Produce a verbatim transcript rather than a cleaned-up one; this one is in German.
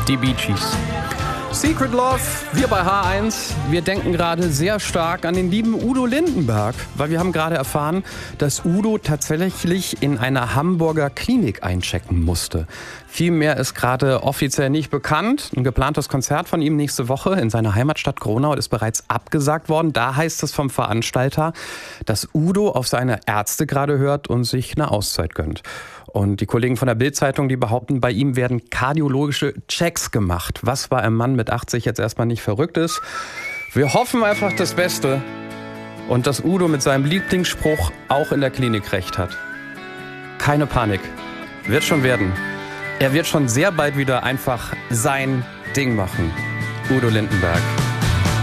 Die Bee Gees. Secret Love, wir bei H eins, wir denken gerade sehr stark an den lieben Udo Lindenberg, weil wir haben gerade erfahren, dass Udo tatsächlich in einer Hamburger Klinik einchecken musste. Viel mehr ist gerade offiziell nicht bekannt. Ein geplantes Konzert von ihm nächste Woche in seiner Heimatstadt Gronau ist bereits abgesagt worden. Da heißt es vom Veranstalter, dass Udo auf seine Ärzte gerade hört und sich eine Auszeit gönnt. Und die Kollegen von der Bild-Zeitung, die behaupten, bei ihm werden kardiologische Checks gemacht. Was bei einem Mann mit achtzig jetzt erstmal nicht verrückt ist. Wir hoffen einfach das Beste und dass Udo mit seinem Lieblingsspruch auch in der Klinik recht hat. Keine Panik. Wird schon werden. Er wird schon sehr bald wieder einfach sein Ding machen. Udo Lindenberg.